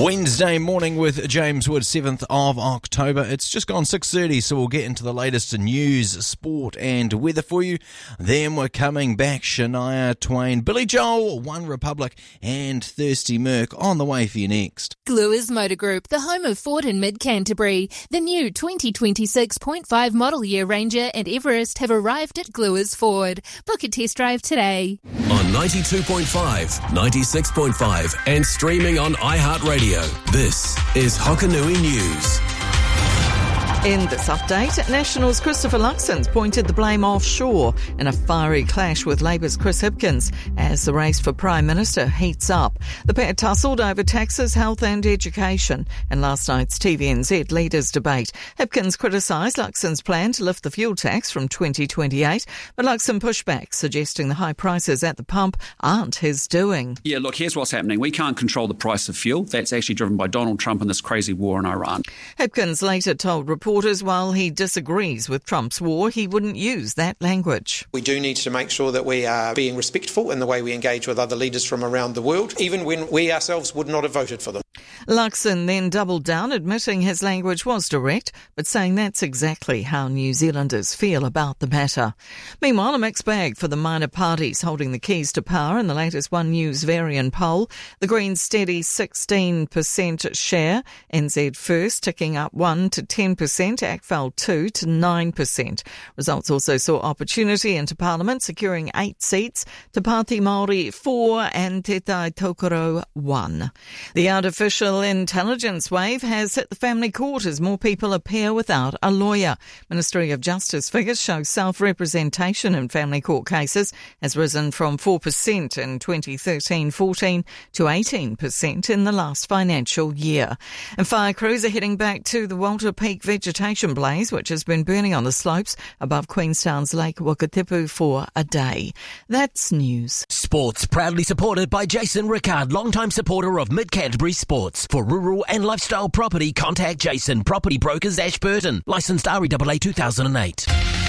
Wednesday morning with James Wood, 7th of October. It's just gone 6:30, so we'll get into the latest news, sport and weather for you. Then we're coming back. Shania Twain, Billy Joel, One Republic and Thirsty Merc on the way for you next. Gluers Motor Group, the home of Ford in Mid-Canterbury. The new 2026.5 model year Ranger and Everest have arrived at Gluers Ford. Book a test drive today. On 92.5, 96.5 and streaming on iHeartRadio. This is Hokanui News. In this update, National's Christopher Luxon's pointed the blame offshore in a fiery clash with Labour's Chris Hipkins as the race for Prime Minister heats up. The pair tussled over taxes, health and education in last night's TVNZ leaders' debate. Hipkins criticised Luxon's plan to lift the fuel tax from 2028, but Luxon pushed back, suggesting the high prices at the pump aren't his doing. Yeah, look, here's what's happening. We can't control the price of fuel. That's actually driven by Donald Trump and this crazy war in Iran. Hipkins later told reporters while he disagrees with Trump's war, he wouldn't use that language. We do need to make sure that we are being respectful in the way we engage with other leaders from around the world, even when we ourselves would not have voted for them. Luxon then doubled down, admitting his language was direct, but saying that's exactly how New Zealanders feel about the matter. Meanwhile, a mixed bag for the minor parties holding the keys to power in the latest One News Varian poll. The Greens' steady 16% share, NZ First ticking up 1 to 10%, ACFL 2 to 9%. Results also saw Opportunity into Parliament securing 8 seats, Te Pāti Māori 4 and Te Tai Tokoro 1. The artificial intelligence wave has hit the family court as more people appear without a lawyer. Ministry of Justice figures show self-representation in family court cases has risen from 4% in 2013-14 to 18% in the last financial year. And fire crews are heading back to the Walter Peak vegetation blaze, which has been burning on the slopes above Queenstown's Lake Wakatipu for a day. That's news. Sports proudly supported by Jason Rickard, longtime supporter of Mid-Canterbury Sports. For rural and lifestyle property, contact Jason Property Brokers Ashburton. Licensed REAA 2008.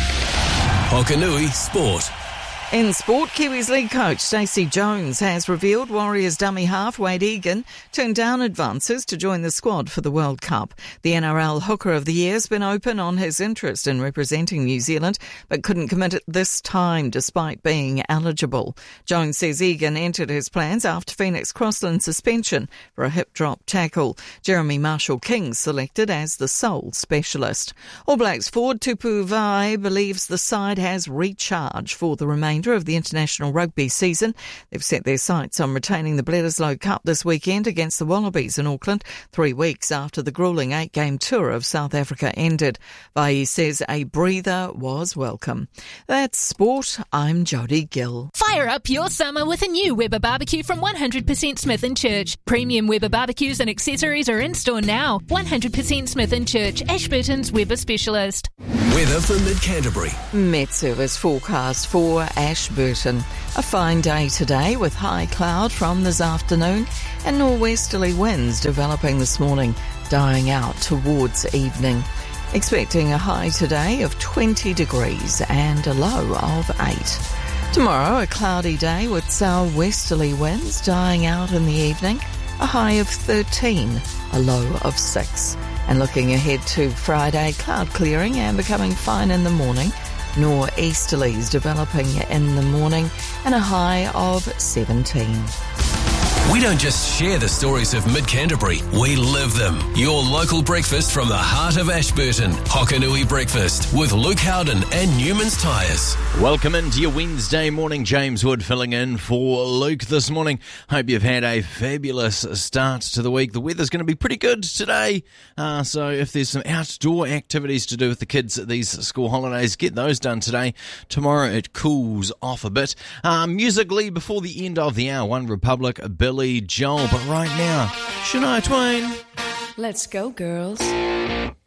Hokanui Sport. In sport, Kiwis league coach Stacey Jones has revealed Warriors dummy half Wade Egan turned down advances to join the squad for the World Cup. The NRL Hooker of the Year has been open on his interest in representing New Zealand, but couldn't commit at this time despite being eligible. Jones says Egan entered his plans after Phoenix Crossland's suspension for a hip drop tackle. Jeremy Marshall-King selected as the sole specialist. All Blacks forward Tupu Vai believes the side has recharged for the remainder of the international rugby season. They've set their sights on retaining the Bledisloe Cup this weekend against the Wallabies in Auckland, 3 weeks after the gruelling 8-game tour of South Africa ended. Vai says a breather was welcome. That's sport. I'm Jodie Gill. Fire up your summer with a new Weber barbecue from 100% Smith & Church. Premium Weber barbecues and accessories are in store now. 100% Smith & Church, Ashburton's Weber specialist. Weather for Mid-Canterbury. Met Service forecast for Ashburton. A fine day today with high cloud from this afternoon and norwesterly winds developing this morning, dying out towards evening. Expecting a high today of 20 degrees and a low of 8. Tomorrow, a cloudy day with southwesterly winds dying out in the evening, a high of 13, a low of 6. And looking ahead to Friday, cloud clearing and becoming fine in the morning. Nor'easterlies developing in the morning and a high of 17. We don't just share the stories of Mid-Canterbury, we live them. Your local breakfast from the heart of Ashburton. Hokanui Breakfast with Luke Howden and Newman's Tyres. Welcome into your Wednesday morning. James Wood filling in for Luke this morning. Hope you've had a fabulous start to the week. The weather's going to be pretty good today. So if there's some outdoor activities to do with the kids at these school holidays, get those done today. Tomorrow it cools off a bit. Musically, before the end of the hour, One Republic, Billy Joel. But right now, Shania Twain. Let's go, girls.